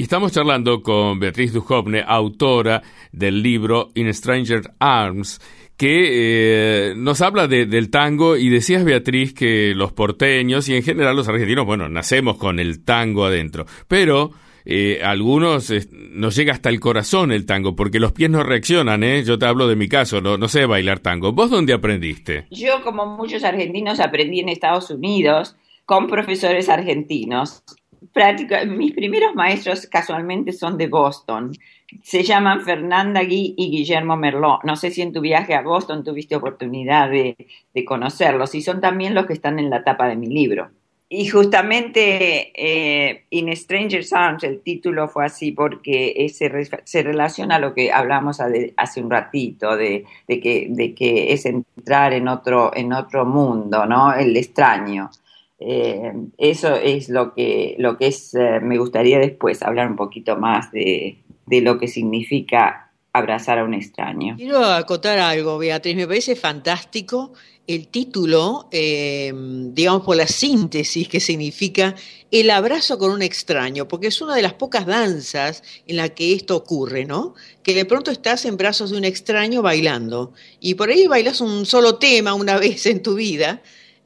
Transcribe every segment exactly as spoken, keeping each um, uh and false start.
estamos charlando con Beatriz Duhovne, autora del libro In Stranger Arms, que eh, nos habla de, del tango, y decías, Beatriz, que los porteños y en general los argentinos, bueno, nacemos con el tango adentro, pero eh, algunos eh, nos llega hasta el corazón el tango, porque los pies no reaccionan, ¿eh? Yo te hablo de mi caso, no, no sé bailar tango. ¿Vos dónde aprendiste? Yo, como muchos argentinos, aprendí en Estados Unidos con profesores argentinos. Práctica, mis primeros maestros casualmente son de Boston. Se llaman Fernanda Gui y Guillermo Merlot. No sé si en tu viaje a Boston tuviste oportunidad de, de conocerlos, y son también los que están en la tapa de mi libro. Y justamente eh, In Stranger's Arms, el título fue así porque ese re, se relaciona a lo que hablamos hace, hace un ratito, de, de, que, de que es entrar en otro, en otro mundo, ¿no? El extraño. Eh, eso es lo que, lo que es, eh, me gustaría después hablar un poquito más de, de lo que significa abrazar a un extraño. Quiero acotar algo, Beatriz, me parece fantástico el título, eh, digamos, por la síntesis que significa el abrazo con un extraño, porque es una de las pocas danzas en la que esto ocurre, ¿no? Que de pronto estás en brazos de un extraño bailando, y por ahí bailas un solo tema una vez en tu vida,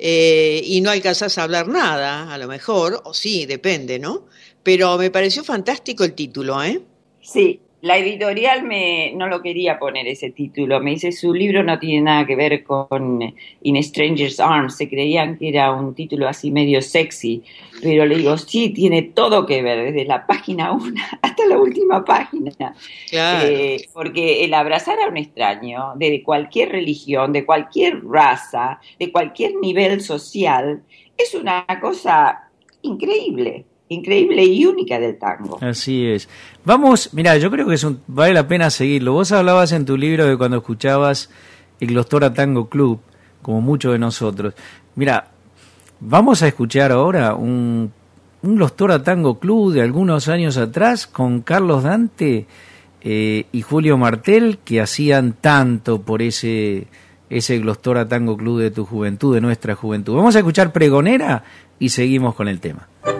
Eh, y no alcanzás a hablar nada, a lo mejor, o sí, depende, ¿no? Pero me pareció fantástico el título, ¿eh? Sí, la editorial me no lo quería poner ese título, me dice, su libro no tiene nada que ver con In Stranger's Arms, se creían que era un título así medio sexy, pero le digo, sí, tiene todo que ver, desde la página uno hasta la última página. Claro. Eh, porque el abrazar a un extraño, de cualquier religión, de cualquier raza, de cualquier nivel social, es una cosa increíble. Increíble y única del tango. Así es. Vamos, mira, yo creo que es un, vale la pena seguirlo. Vos hablabas en tu libro de cuando escuchabas el Glostora Tango Club, como muchos de nosotros. Mira, vamos a escuchar ahora un, un Glostora Tango Club de algunos años atrás con Carlos Dante eh, y Julio Martel, que hacían tanto por ese, ese Glostora Tango Club de tu juventud, de nuestra juventud. Vamos a escuchar Pregonera y seguimos con el tema.